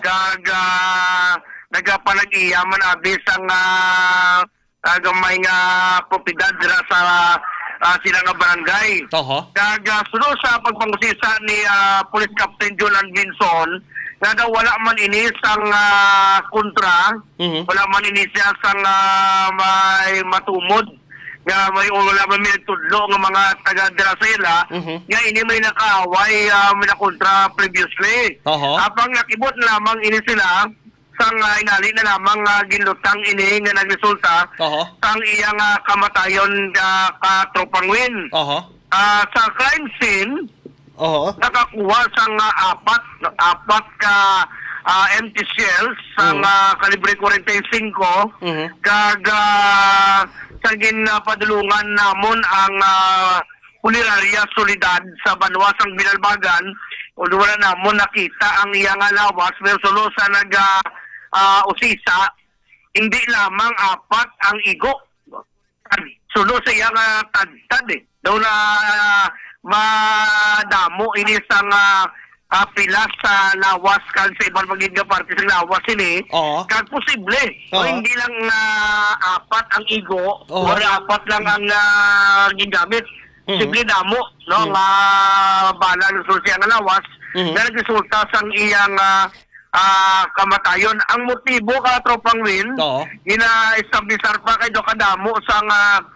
Kag nagapanag-iyaman abis ang gamay nga propiedad dira sa sila nga barangay. Kag sunod sa pagpangusisa ni Police Captain Jolan Vinson nga daw wala man inis ang kontra, wala man inis siya sang may matumod nga may wala man may tudlo nga mga taga dira sa ila nga ini may nakaaway may nakontra previously. Apang nakibot lamang ini sila sang inali na lamang ginlutang ini nga nagresulta sang iyang kamatayon ka Tropang Win. Sa crime scene nakakuha sang apat ka empty shells sang kalibre 45 kag sa ginpadulungan namon ang Punerarya Solidad sa Banwasang Binalbagan ug wala namon nakita ang iyang lawas pero solo sa usisa hindi lamang apat ang igo solo sa iyang tadtad daw na madamo ini sang pila sa lawas kan sa ibang magiging parte sa lawas ini kag posible hindi lang apat ang igo o apat lang ang gigamit posible damo no nga bala ng siya nga lawas na nagresulta sang iyang kamatayon. Ang motibo ka Tropang Win ina-establisar pa kay do kadamo sang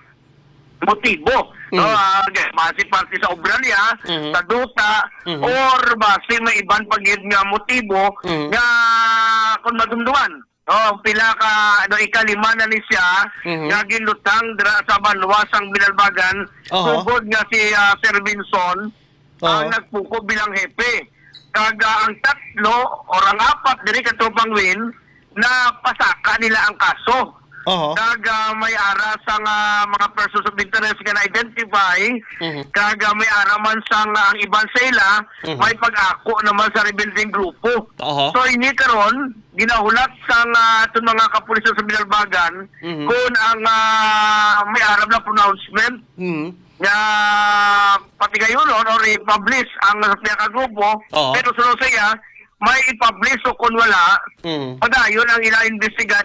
motibo. Base parte sa obra niya, sa duta, or base may ibang pagid nga motibo nga kung madumduman. Pila ka ikalima na ni siya nga ginlutang sa Banwasang Binalbagan tubod nga si Sir Vinson ang nagpuko bilang hepe. Kag ang tatlo o ang apat diri ka Tropang Win na pasaka nila ang kaso. Kag may ara sang mga persons of interest nga na-identify kag may ara man sang ang iban sa ila may pag-ako naman sa rebuilding grupo. So ini karon ginahulat sang itong mga kapulisan sa Binalbagan kung ang may arab na pronouncement nga patigayonon or i-publish ang sa grupo pero sunod sa iya may i-publish o kung wala, padayon ang ina-investigar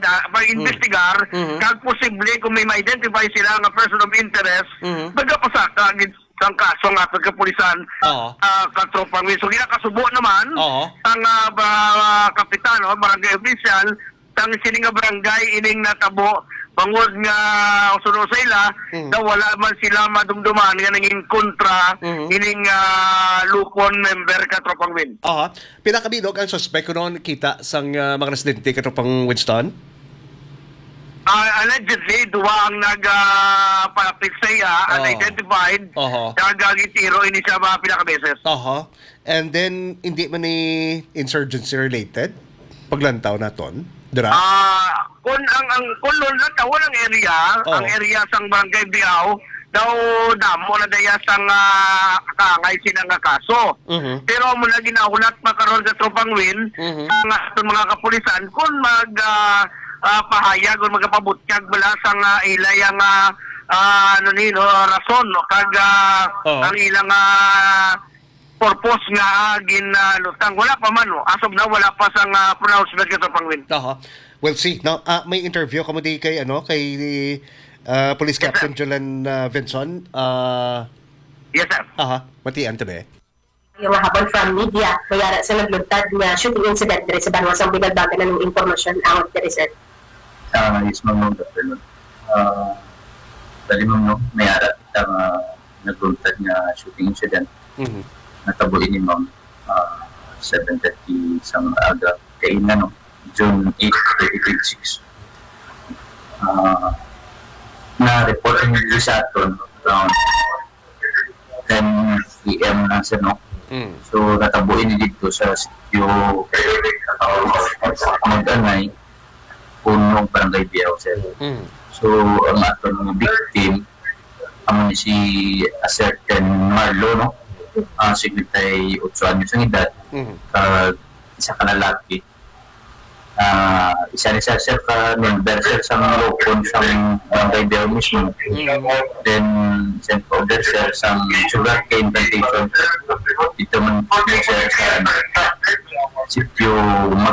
kag posible kung may ma-identify sila nga person of interest, nagapasaka ang kaso nga pagkapulisan ka Tropang Win. So ginakasubo naman ang kapitan o barangay official ang sining nga barangay ining natabo bangod nga sunod sa ila daw wala man sila madumduman nga naging kontra ining lupon member ka Tropang Win. Pinakabilog ang suspect ko noon kita sang mga residente ka Tropang Winston? Allegedly, duwa ang nagpalapit sa iya, unidentified, kagagitiro ini siya mga pinakabeses. And then, hindi man ni insurgency related? Paglantaw na ton? Kung ang kulon na tawon ang area sang Barangay Biao, daw damo na daya sang kakangay sila nga kaso. Pero mula ginahulat makaroon sa Tropang Win, sa mga kapulisan, kung pahayag o magapabutyag bala sang ilay ang rason kag ang ilang purpose nga ginlutang. Wala pa man as of now wala pa sang pronouncement ka Tropang Win. We'll see. Now, may interview ka mo di kay kay Police Captain Jolan Vinson. Yes, sir. Matian to be. Yung habang from media, mayara sa naglutad na shooting incident diri sa Banwasang Binalbagan ng impormasyon ang diri sir. Yes, ma'am, Dr. Lord. Dali ma'am, mayara itang naglutad na shooting incident. Natabuin ni ma'am 7:30 sa aga kay June 8, 2026. Na-report ang nila sa aton around 10 p.m. na sa So, natabuin ni dito sa sityo Mag-anay punong Barangay Biao, sir. So, ang aton mga victim ang si a certain Marlo, 78 anyos ang edad, isa ka lalaki. Isa ni sir ka member sir sa lupon sa Barangay Biao mismo. Then sent order sir sa sugarcane plantation dito man sir sa sityo